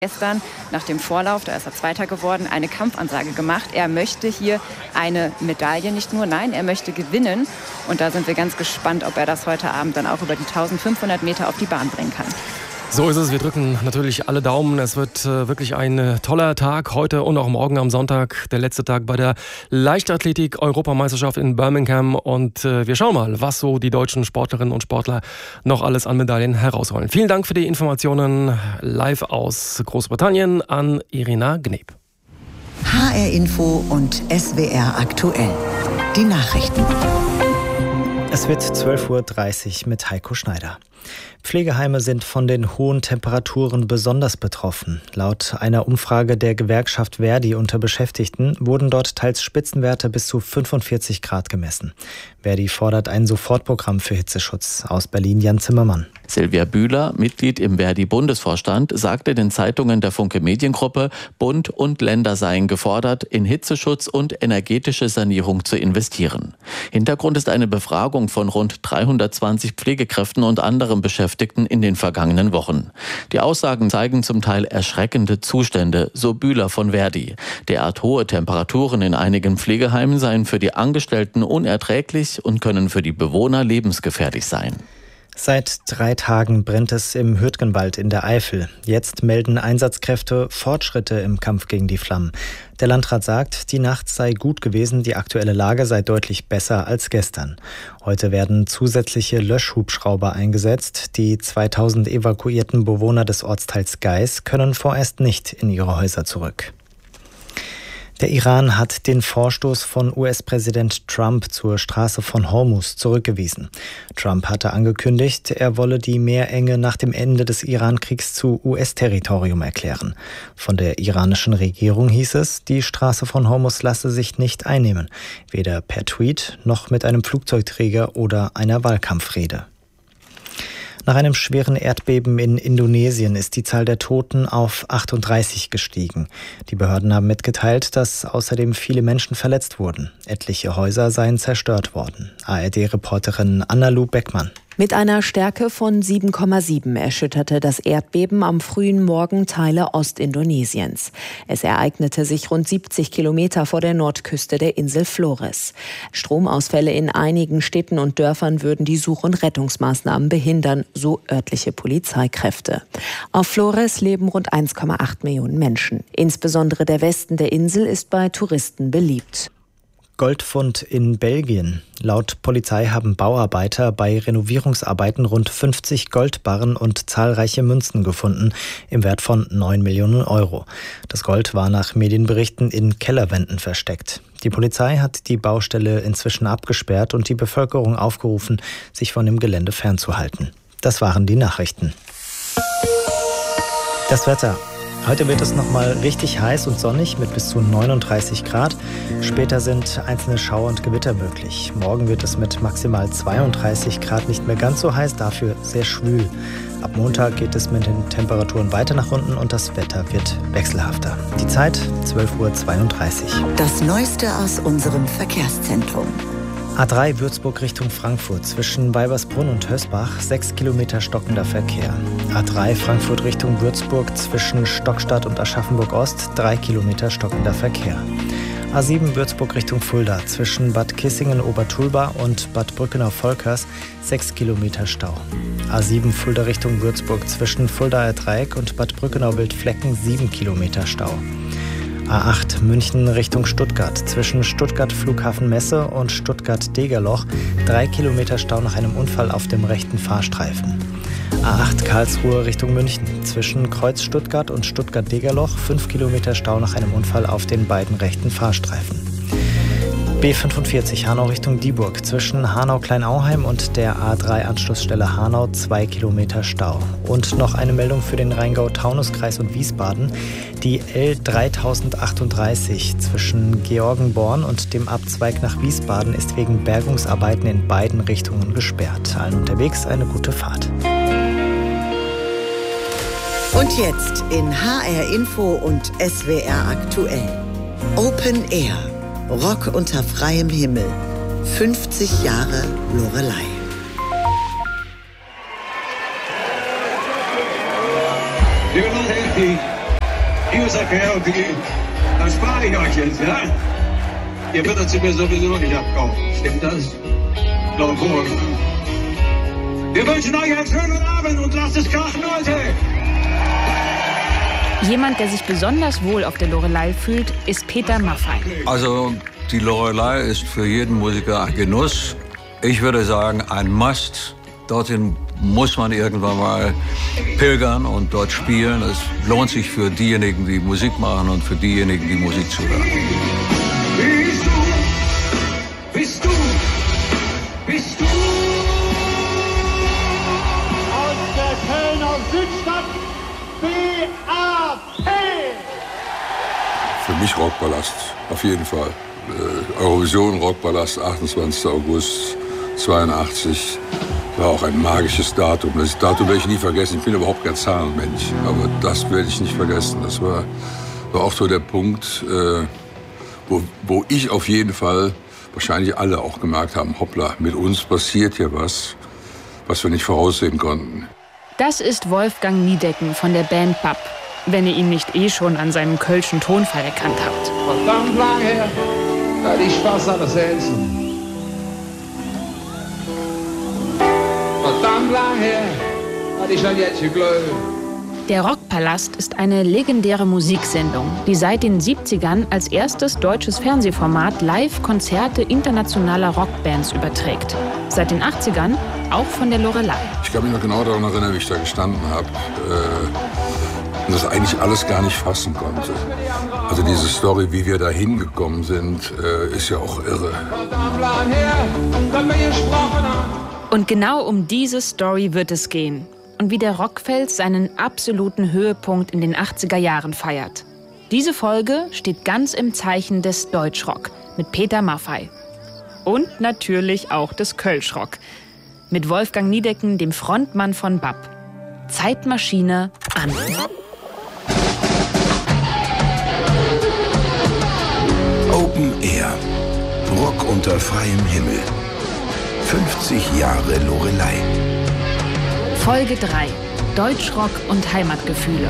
Gestern nach dem Vorlauf, da ist er Zweiter geworden, eine Kampfansage gemacht. Er möchte hier eine Medaille nicht nur, nein, er möchte gewinnen. Und da sind wir ganz gespannt, ob er das heute Abend dann auch über die 1500 Meter auf die Bahn bringen kann. So ist es. Wir drücken natürlich alle Daumen. Es wird wirklich ein toller Tag heute und auch morgen am Sonntag. Der letzte Tag bei der Leichtathletik-Europameisterschaft in Birmingham. Und wir schauen mal, was so die deutschen Sportlerinnen und Sportler noch alles an Medaillen herausholen. Vielen Dank für die Informationen live aus Großbritannien an Irina Gneb. HR Info und SWR aktuell. Die Nachrichten. Es wird 12:30 Uhr mit Heiko Schneider. Pflegeheime sind von den hohen Temperaturen besonders betroffen. Laut einer Umfrage der Gewerkschaft Verdi unter Beschäftigten wurden dort teils Spitzenwerte bis zu 45 Grad gemessen. Verdi fordert ein Sofortprogramm für Hitzeschutz. Aus Berlin Jan Zimmermann. Silvia Bühler, Mitglied im Verdi-Bundesvorstand, sagte den Zeitungen der Funke Mediengruppe, Bund und Länder seien gefordert, in Hitzeschutz und energetische Sanierung zu investieren. Hintergrund ist eine Befragung von rund 320 Pflegekräften und anderen Beschäftigten in den vergangenen Wochen. Die Aussagen zeigen zum Teil erschreckende Zustände, so Bühler von Verdi. Derart hohe Temperaturen in einigen Pflegeheimen seien für die Angestellten unerträglich und können für die Bewohner lebensgefährlich sein. Seit 3 Tagen brennt es im Hürtgenwald in der Eifel. Jetzt melden Einsatzkräfte Fortschritte im Kampf gegen die Flammen. Der Landrat sagt, die Nacht sei gut gewesen, die aktuelle Lage sei deutlich besser als gestern. Heute werden zusätzliche Löschhubschrauber eingesetzt. Die 2000 evakuierten Bewohner des Ortsteils Geis können vorerst nicht in ihre Häuser zurück. Der Iran hat den Vorstoß von US-Präsident Trump zur Straße von Hormuz zurückgewiesen. Trump hatte angekündigt, er wolle die Meerenge nach dem Ende des Iran-Kriegs zu US-Territorium erklären. Von der iranischen Regierung hieß es, die Straße von Hormuz lasse sich nicht einnehmen, weder per Tweet noch mit einem Flugzeugträger oder einer Wahlkampfrede. Nach einem schweren Erdbeben in Indonesien ist die Zahl der Toten auf 38 gestiegen. Die Behörden haben mitgeteilt, dass außerdem viele Menschen verletzt wurden. Etliche Häuser seien zerstört worden. ARD-Reporterin Anna-Lu Beckmann. Mit einer Stärke von 7,7 erschütterte das Erdbeben am frühen Morgen Teile Ostindonesiens. Es ereignete sich rund 70 Kilometer vor der Nordküste der Insel Flores. Stromausfälle in einigen Städten und Dörfern würden die Such- und Rettungsmaßnahmen behindern, so örtliche Polizeikräfte. Auf Flores leben rund 1,8 Millionen Menschen. Insbesondere der Westen der Insel ist bei Touristen beliebt. Goldfund in Belgien. Laut Polizei haben Bauarbeiter bei Renovierungsarbeiten rund 50 Goldbarren und zahlreiche Münzen gefunden, im Wert von 9 Millionen Euro. Das Gold war nach Medienberichten in Kellerwänden versteckt. Die Polizei hat die Baustelle inzwischen abgesperrt und die Bevölkerung aufgerufen, sich von dem Gelände fernzuhalten. Das waren die Nachrichten. Das Wetter. Heute wird es nochmal richtig heiß und sonnig mit bis zu 39 Grad. Später sind einzelne Schauer und Gewitter möglich. Morgen wird es mit maximal 32 Grad nicht mehr ganz so heiß, dafür sehr schwül. Ab Montag geht es mit den Temperaturen weiter nach unten und das Wetter wird wechselhafter. Die Zeit 12:32 Uhr. Das Neueste aus unserem Verkehrszentrum. A3 Würzburg Richtung Frankfurt zwischen Weibersbrunn und Hösbach 6 Kilometer stockender Verkehr. A3 Frankfurt Richtung Würzburg zwischen Stockstadt und Aschaffenburg-Ost 3 Kilometer stockender Verkehr. A7 Würzburg Richtung Fulda zwischen Bad Kissingen-Obertulba und Bad Brückenau-Volkers 6 Kilometer Stau. A7 Fulda Richtung Würzburg zwischen Fuldaer Dreieck und Bad Brückenau-Wildflecken 7 Kilometer Stau. A8 München Richtung Stuttgart zwischen Stuttgart Flughafen Messe und Stuttgart Degerloch 3 Kilometer Stau nach einem Unfall auf dem rechten Fahrstreifen. A8 Karlsruhe Richtung München zwischen Kreuz Stuttgart und Stuttgart Degerloch 5 Kilometer Stau nach einem Unfall auf den beiden rechten Fahrstreifen. B45 Hanau Richtung Dieburg zwischen Hanau-Kleinauheim und der A3-Anschlussstelle Hanau 2 Kilometer Stau. Und noch eine Meldung für den Rheingau-Taunus-Kreis und Wiesbaden. Die L3038 zwischen Georgenborn und dem Abzweig nach Wiesbaden ist wegen Bergungsarbeiten in beiden Richtungen gesperrt. Allen unterwegs eine gute Fahrt. Und jetzt in HR Info und SWR aktuell. Open Air. Rock unter freiem Himmel. 50 Jahre Loreley. Philadelphia. Liebesverkehr, okay. Dann spare ich euch jetzt, ja? Ihr würdet sie mir sowieso nicht abkaufen. Stimmt das? Laut Vorgang. Wir wünschen euch einen schönen Abend und lasst es krachen, Leute! Jemand, der sich besonders wohl auf der Loreley fühlt, ist Peter Maffay. Also die Loreley ist für jeden Musiker ein Genuss. Ich würde sagen, ein Must. Dorthin muss man irgendwann mal pilgern und dort spielen. Es lohnt sich für diejenigen, die Musik machen und für diejenigen, die Musik zuhören. Bist du? Bist du? Bist du? Aus der Kölner Südstadt, BAP! Für mich Rockpalast, auf jeden Fall. Eurovision Rockpalast, 28. August 82. War auch ein magisches Datum. Das Datum werde ich nie vergessen. Ich bin überhaupt kein Zahlenmensch. Aber das werde ich nicht vergessen. Das war auch so der Punkt, wo ich auf jeden Fall, wahrscheinlich alle auch gemerkt haben, hoppla, mit uns passiert hier was wir nicht voraussehen konnten. Das ist Wolfgang Niedecken von der Band BAP, wenn ihr ihn nicht schon an seinem kölschen Tonfall erkannt habt. Verdammt lang her, da die Spaß an das Essen. Verdammt lang her, hatte ich schon jetzt geglaubt. Der Rockpalast ist eine legendäre Musiksendung, die seit den 70ern als erstes deutsches Fernsehformat Live-Konzerte internationaler Rockbands überträgt. Seit den 80ern auch von der Loreley. Ich kann mich noch genau daran erinnern, wie ich da gestanden habe und das eigentlich alles gar nicht fassen konnte. Also diese Story, wie wir da hingekommen sind, ist ja auch irre. Verdammt lang her, dass wir gesprochen haben. Und genau um diese Story wird es gehen. Und wie der Rockfels seinen absoluten Höhepunkt in den 80er Jahren feiert. Diese Folge steht ganz im Zeichen des Deutschrock mit Peter Maffay. Und natürlich auch des Kölschrock mit Wolfgang Niedecken, dem Frontmann von BAP. Zeitmaschine an. Open Air. Rock unter freiem Himmel. 50 Jahre Loreley. Folge 3. Deutschrock und Heimatgefühle.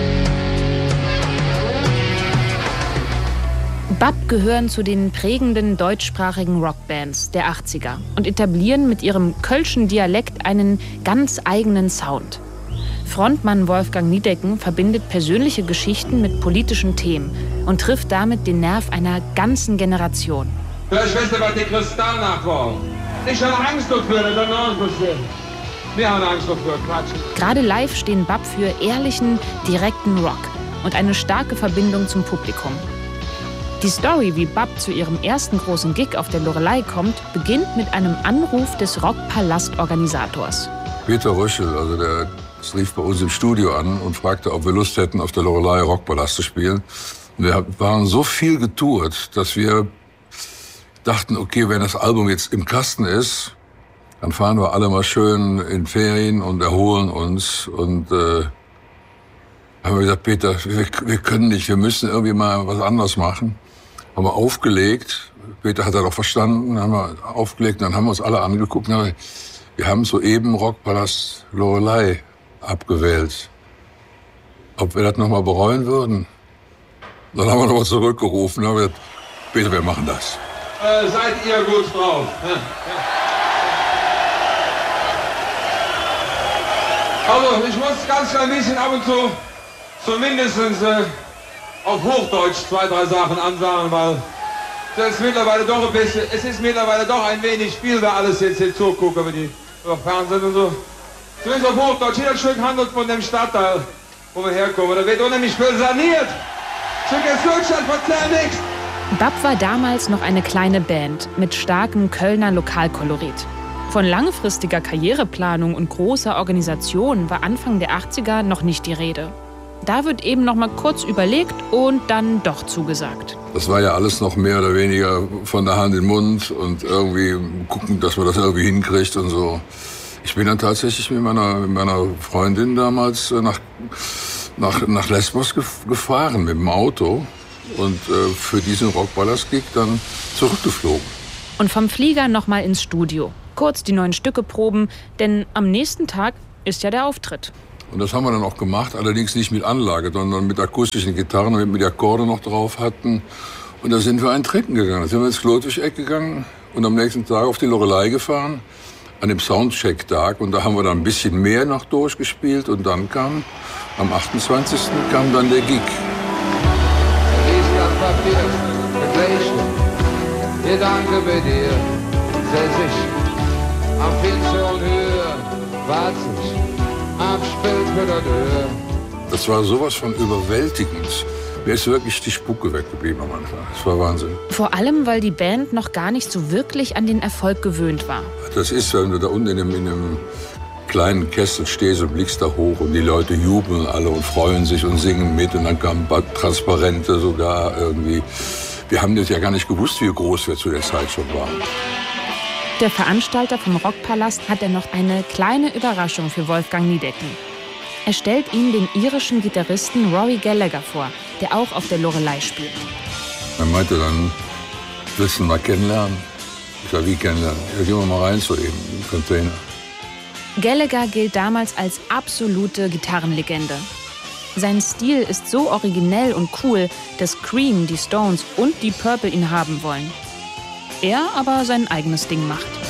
BAP gehören zu den prägenden deutschsprachigen Rockbands der 80er und etablieren mit ihrem kölschen Dialekt einen ganz eigenen Sound. Frontmann Wolfgang Niedecken verbindet persönliche Geschichten mit politischen Themen und trifft damit den Nerv einer ganzen Generation. Vielleicht wisst ihr, was die Kristallnacht war. Ich habe Angst dafür, das ist passiert. Wir haben Angst dafür, Quatsch. Gerade live stehen BAP für ehrlichen, direkten Rock und eine starke Verbindung zum Publikum. Die Story, wie BAP zu ihrem ersten großen Gig auf der Loreley kommt, beginnt mit einem Anruf des Rockpalast-Organisators. Peter Röschel, rief bei uns im Studio an und fragte, ob wir Lust hätten, auf der Loreley Rockpalast zu spielen. Und wir waren so viel getourt, dass wir dachten, okay, wenn das Album jetzt im Kasten ist, dann fahren wir alle mal schön in Ferien und erholen uns. Und haben wir gesagt, Peter, wir können nicht, wir müssen irgendwie mal was anderes machen. Haben wir aufgelegt. Peter hat das auch verstanden. Haben wir aufgelegt, dann haben wir uns alle angeguckt. Wir haben soeben Rockpalast Loreley abgewählt. Ob wir das nochmal bereuen würden? Dann haben wir nochmal zurückgerufen. Dann haben wir gesagt, Peter, wir machen das. Seid ihr gut drauf? Ja. Also, ich muss ganz klein bisschen ab und zu zumindest auf Hochdeutsch 2, 3 Sachen ansagen, weil das ist mittlerweile doch ein bisschen, es ist mittlerweile doch ein wenig Spiel, wer alles jetzt hier zuguckt, über Fernsehen und so. Zumindest auf Hochdeutsch, jeder Stück handelt von dem Stadtteil, wo wir herkommen. Da wird unheimlich viel saniert. Stück ist Deutschland, verzähl nichts. BAP war damals noch eine kleine Band mit starkem Kölner Lokalkolorit. Von langfristiger Karriereplanung und großer Organisation war Anfang der 80er noch nicht die Rede. Da wird eben noch mal kurz überlegt und dann doch zugesagt. Das war ja alles noch mehr oder weniger von der Hand in den Mund und irgendwie gucken, dass man das irgendwie hinkriegt und so. Ich bin dann tatsächlich mit meiner Freundin damals nach Lesbos gefahren mit dem Auto und für diesen Rockpalast-Gig dann zurückgeflogen. Und vom Flieger noch mal ins Studio. Kurz die neuen Stücke proben, denn am nächsten Tag ist ja der Auftritt. Und das haben wir dann auch gemacht, allerdings nicht mit Anlage, sondern mit akustischen Gitarren, damit wir die Akkorde noch drauf hatten. Und da sind wir ein Trinken gegangen. Da sind wir ins Klotwig-Eck gegangen und am nächsten Tag auf die Loreley gefahren, an dem Soundcheck-Tag. Und da haben wir dann ein bisschen mehr noch durchgespielt. Und dann kam, am 28. kam dann der Gig. Gedanke bei dir, setz ich am Fenster und höre, wart sich, abspielt mit der Tür. Das war sowas von überwältigend. Mir ist wirklich die Spucke weggeblieben am Anfang. Das war Wahnsinn. Vor allem, weil die Band noch gar nicht so wirklich an den Erfolg gewöhnt war. Das ist, wenn du da unten in einem kleinen Kessel stehst und blickst da hoch und die Leute jubeln alle und freuen sich und singen mit. Und dann kamen Transparente sogar irgendwie. Wir haben das ja gar nicht gewusst, wie groß wir zu der Zeit schon waren. Der Veranstalter vom Rockpalast hat dann noch eine kleine Überraschung für Wolfgang Niedecken. Er stellt ihm den irischen Gitarristen Rory Gallagher vor, der auch auf der Loreley spielt. Er meinte dann, willst du ihn mal kennenlernen? Ich sag, wie kennenlernen? Ja, gehen wir mal rein zu ihm, in den Container. Gallagher gilt damals als absolute Gitarrenlegende. Sein Stil ist so originell und cool, dass Cream, die Stones und die Purple ihn haben wollen. Er aber sein eigenes Ding macht.